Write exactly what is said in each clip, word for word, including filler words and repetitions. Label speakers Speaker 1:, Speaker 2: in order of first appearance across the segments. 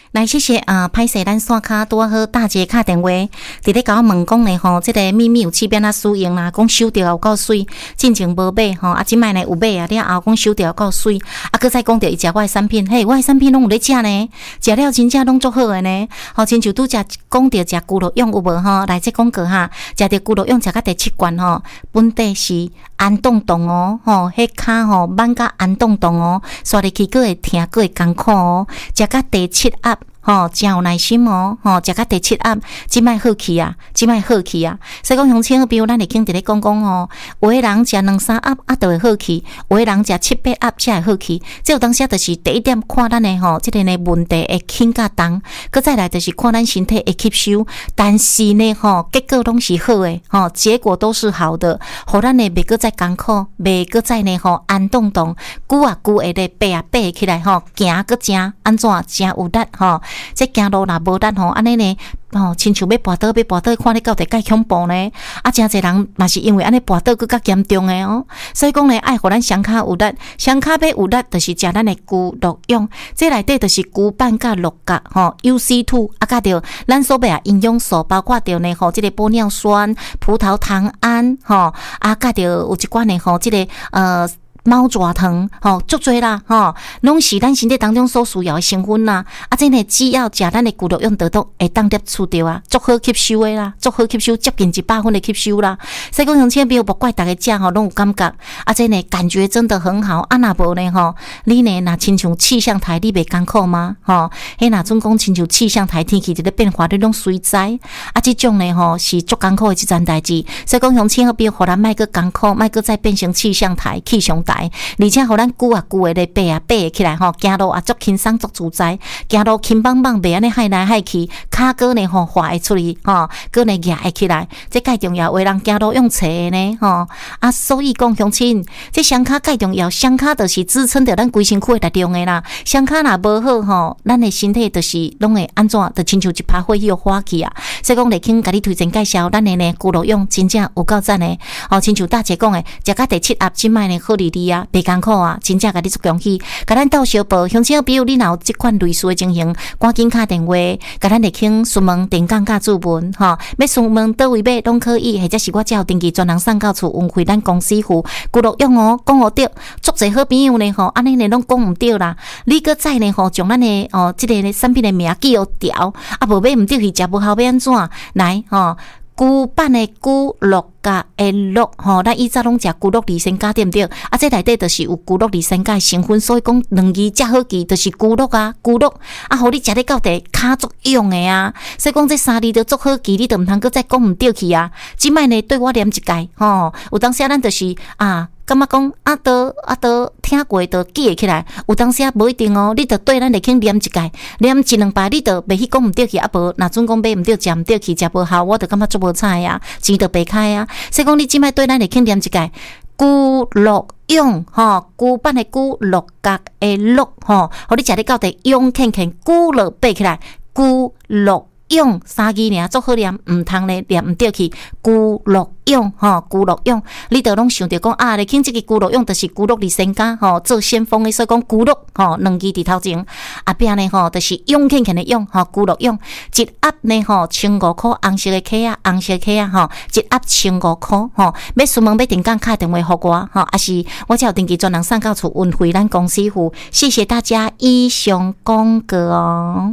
Speaker 1: 来，谢谢啊！歹势，咱线卡拄好，大姐打电话，伫咧甲我问讲咧吼，即、这个秘密有试变啊使用啦，讲收着有够水，进前无买吼，啊，即摆呢有买啊，了后讲收着有够水，啊，搁再讲着伊食我的产品，嘿，我的产品拢有咧食呢，食了真正拢足好诶呢，吼，亲像拄则讲着食咕噜用有无吼？来这广告哈，食着咕噜用食到第七罐吼，本地是安冻冻哦，吼，迄骹吼挽甲安冻冻哦，刷入去佫会疼佫会艰苦哦，食到第七盒。吼、哦，真有耐心哦！吼、哦，食到第七盒，即摆好去啊，即摆好去啊！所以讲乡亲好朋友，咱会经伫咧讲讲哦，有诶人食两三盒啊，就会好去；有诶人食七八盒才会好去。即有当时就是第一点看咱诶吼，即、这个呢问题会轻甲重，搁再来就是看咱身体会吸收。但是呢吼，结果拢是好诶，吼、哦，结果都是好的，互咱呢袂搁再艰苦，袂搁再呢吼安冻冻，久啊久会咧爬啊爬起来吼，行搁正安怎真有力吼。这行路若无力吼，安尼呢，吼，亲像要跋倒，要跋倒，看你到底介恐怖呢？啊，真侪人嘛是因为安尼跋倒，佫较严重诶哦。所以讲呢，爱互咱双骹有力，双骹要有力，就是食咱诶龜鹿用。这内底就是龜板甲鹿角吼 ，U C 二 啊，甲着咱所买啊营养素，包括着呢吼，即、這个玻尿酸、葡萄糖胺吼，啊，甲着有一罐呢吼，即、這個呃。猫爪糖，吼，足多啦，吼，拢是咱身体当中所需要的成分啦。啊，这呢，只要食咱的龜鹿用得到，会当摄取到啊，足好吸收的啦，足好吸收，接近一百分的吸收啦。所以讲，乡亲朋友，不怪大家食吼，拢有感觉。啊，这呢，感觉真的很好。啊，若无呢，吼，你呢，若亲像气象台，你袂艰苦吗？吼，迄若总讲亲像气象台天气一个变化，你拢随知。啊，这种呢，吼，是足艰苦的一件代志。所以讲，乡亲朋友，互咱莫个艰苦，莫个再变成气象台、气象台。而且互咱久啊久诶咧爬啊爬起来吼，行路也足轻松足自在，行路轻邦邦，袂安尼害来害去，骹哥呢吼滑会出去吼，哥呢举会起来，这介重要，为人行路用找诶呢吼啊，所以讲乡亲，这双骹介重要，双骹就是支撑着咱规身躯诶力量诶啦，双骹若无好吼，咱诶身体就是拢会安怎，就亲像一拍火又花去啊。所以讲，来请甲你推荐介绍咱诶呢龜鹿用，真正有够赞诶，哦，亲像大姐讲诶，食到第七盒，即摆呢好哩哩啊。艰苦啊，真正甲你足恭喜！甲咱到小报乡亲，比如你若有即款类似的情形，赶紧打电话，甲咱来请询问电讲甲注文吼。要询问倒位买拢可以，或者是我只有登记专人送到厝，运回咱公司付。龜鹿用哦，讲互对，足侪好朋友呢吼，安尼呢拢讲毋对啦。你搁再呢吼，将咱的哦即、這個產品的名记互调，啊无买毋对去食无效要安怎？来吼。龜板的龜鹿角的鹿吼，咱以前拢食龜鹿二仙甲对毋对？啊，这内底就是有龜鹿二仙甲的成分，所以讲两字遮好記，就是龜鹿啊，龜鹿啊，互你食咧到底骹足用的啊，所以講這三字都足好記，你都毋通擱再講毋對去啊。即擺呢，對我念一屆吼，有當時咱就是啊。感覺講啊，都啊都聽過，都記會起來。有當時啊，無一定哦，你著對咱嚟去念一屆，念一兩擺，你著袂去講毋對去，啊無，若準講買毋對，食毋對去，食無效，我著感覺足無彩啊，錢著白開啊。所以講你即擺對咱嚟去念一屆，龜鹿用吼，龜板的龜，鹿角的鹿吼，互你食咧到底用輕輕，龜鹿爬起來，龜鹿。用三字爾足好念，毋通咧念毋對去。龜鹿用吼，龜鹿用，你著攏想着講啊，咧傾即個龜鹿用，著是龜鹿二仙甲吼做先鋒的，所以講龜鹿吼兩字佇頭前，後壁呢吼，著是用輕輕的用吼，龜鹿用一盒呢吼，千五箍紅色的客啊，紅色客啊吼，一盒千五箍吼，要詢問要定講打電話互我吼，還是我只有登記專人送到厝運回咱公司付。謝謝大家，以上廣告哦。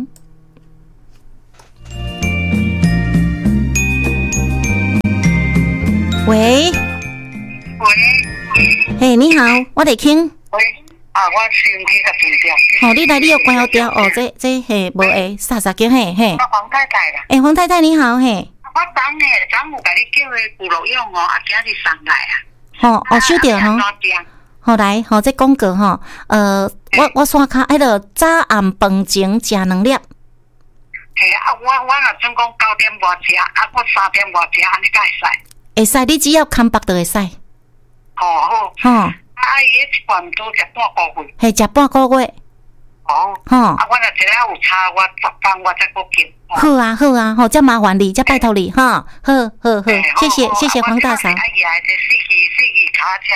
Speaker 1: 喂，
Speaker 2: 喂，
Speaker 1: 嘿，你好，我哋傾。
Speaker 2: 喂，啊，我手机甲停掉。
Speaker 1: 哦，你来，你又关好掉哦，这这嘿无会，啥啥叫嘿嘿。
Speaker 2: 我黄太太啦。
Speaker 1: 诶，黄太太你好嘿。
Speaker 2: 我昨呢，昨有甲你叫的龜鹿用哦，啊，今日送来啊。
Speaker 1: 吼，哦，收到吼。好来，吼，这广告吼，呃，我我刷卡，迄个早暗饭前食两粒。
Speaker 2: 嘿啊，我我若准讲九點外食，啊，我三點外食，安尼才會使。
Speaker 1: 會使，你只要空白就會使。
Speaker 2: 好好。
Speaker 1: 吼。
Speaker 2: 啊，伊迄一罐都食半個月。
Speaker 1: 係食半個月。
Speaker 2: 哦。吼。啊，我若一了有差，我十磅我再過叫。
Speaker 1: 好啊，好啊，好，真麻煩你，真拜託你，哈，好好好，謝謝謝謝黃大嫂。
Speaker 2: 哎呀，這四支四支卡才。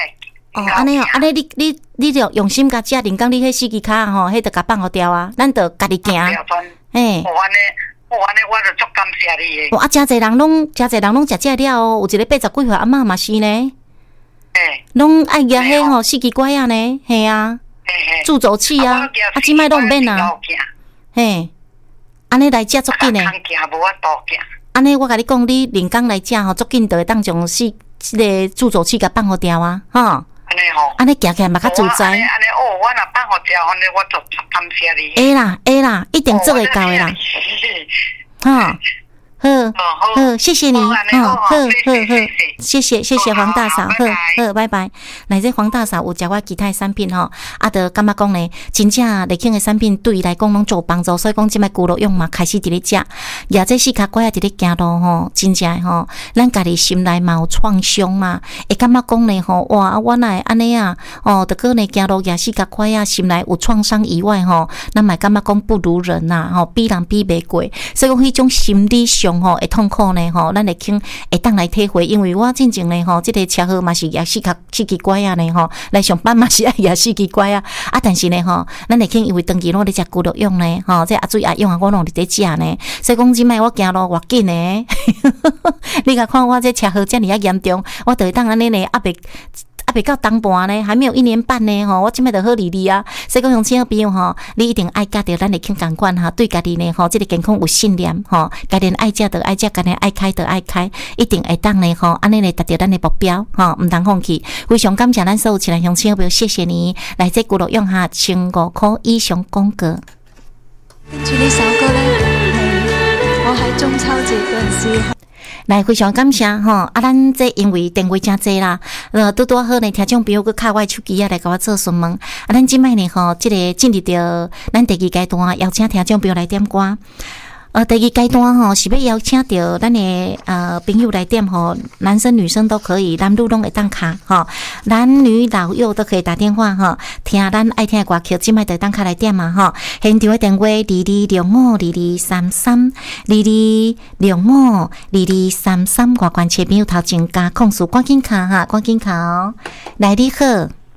Speaker 1: 哦，安尼哦，安尼你你你着用心甲食，连讲你迄司机卡吼，迄着甲放互掉啊，咱着家己行。嘿，
Speaker 2: 我安尼，我安尼，我着足感谢你诶。
Speaker 1: 哦，啊，真侪人拢，真侪人拢食这了哦，有一个八十几岁阿嬷嘛是呢。
Speaker 2: 嘿，
Speaker 1: 拢爱举迄吼司机拐啊呢，嘿啊，助走器啊，啊，即摆拢毋免啊。嘿，安尼来食足紧诶。安尼我甲你讲，你连工来食吼，足紧就会当将四即个助走器甲放互掉啊，吼。
Speaker 2: 安尼吼，
Speaker 1: 安尼行起来嘛较自在。
Speaker 2: 安尼哦，我若放互食，安尼我就感谢你。
Speaker 1: 会啦，会啦，一定做会到诶啦。哈，好，好，谢谢你，哦，好，好，好，谢谢，谢谢黄大嫂，好，好，拜拜。来，这黄大嫂有食我其他的产品吼，啊，得感觉讲呢，真正立庆的产品对伊来讲拢做有帮助，所以讲即摆骨肉用嘛开始伫咧食，也这四脚拐啊伫咧行路吼，真正吼，咱家己心内嘛有创伤嘛，会感觉讲呢吼，哇，我哪会安尼啊？哦，得个呢行路也四脚拐啊，心内有创伤以外吼，咱嘛感觉讲不如人呐，吼，比人比袂过，所以讲迄种心理上吼会痛苦呢吼，咱会肯会当来体会，因为我进前呢吼，即个车祸嘛是也四脚四脚拐啊呢吼，来上班嘛是爱也四脚拐啊，啊，但是呢吼，咱会肯因为长期拢咧食骨肉用呢吼，这阿水阿用啊，我拢伫咧食呢，所以讲即摆我行路偌紧呢，你甲看我这车祸遮尔啊严重，我就会当安尼呢，阿袂。啊，袂到当半呢，还没有一年半呢吼，我即摆就好离离啊。所以讲，用亲爱朋友吼，你一定爱家着咱的肯共款哈，对家己呢吼，即个健康有信念吼，家己爱食着爱食，家己爱开着爱开，一定会当呢吼，安尼来达到咱的目标吼，毋通放弃。非常感谢咱所有亲爱乡亲朋友，谢谢你来这骨肉用下千五块以上广告。
Speaker 3: 跟住呢首歌咧，係我喺中秋節嗰陣時。
Speaker 1: 来，非常感謝吼！啊，咱這因為電話真濟啦，呃，拄拄好呢，聽眾朋友去敲我手機啊，來甲我做詢問。啊，咱即擺呢吼，即、這個進入到咱第二階段，邀請聽眾朋友來點歌。呃，第二階段吼是要邀請到咱的呃朋友來點吼，男生女生都可以，男女攏會當卡吼，男女老幼都可以打電話吼，聽咱愛聽的歌曲，即擺就當卡來點嘛吼。現場的電話二二六五二二三三二二六五二二三三，外觀切朋友頭前加控訴，趕緊卡哈，趕緊卡哦。來，你好，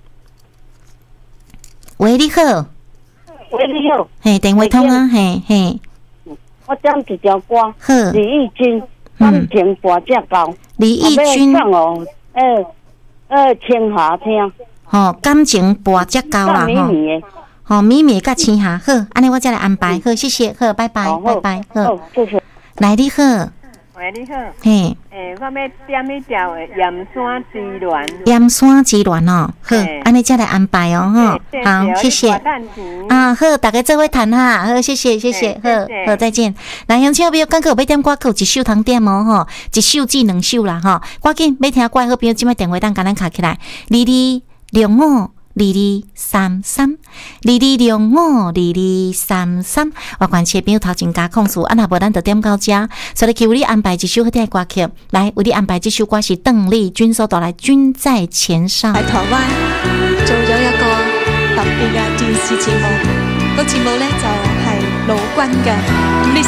Speaker 1: 喂，你好，
Speaker 4: 喂，你好，
Speaker 1: 嘿，電話通啊，嘿嘿。
Speaker 4: 我點一條歌，李翊君，感情跋只狗。
Speaker 1: 李翊君，
Speaker 4: 哦，誒誒，青霞聽。
Speaker 1: 吼，感情跋只狗啦，吼。吼，咪咪甲青霞，好，安尼我再來安排，好，謝謝，好，拜拜，拜拜，好，
Speaker 4: 謝謝。
Speaker 1: 來，你好。
Speaker 5: 喂，你好。
Speaker 1: 嘿。
Speaker 5: 誒，我要點迄條誒鹽山之戀。
Speaker 1: 鹽山之戀哦，好，安尼再來安排哦，吼，好，謝謝。啊，好，大家做伙談哈，好，謝謝，謝謝，好，好，再見。來，鄉親朋友，剛剛有要點歌，有一首通點哦，吼，一首至兩首啦，吼，趕緊要聽歌好朋友，即擺電話當甲咱卡起來，二二六五。二二三三，二二六五二二三三，我關切朋友頭前加控訴，啊，若無咱就點到遮，所以求你安排一首好聽的歌曲，來為你安排這首歌是鄧麗君所帶來《君在前哨》。
Speaker 3: 喺台灣做咗一個特別嘅電視節目，個節目咧就係魯軍嘅。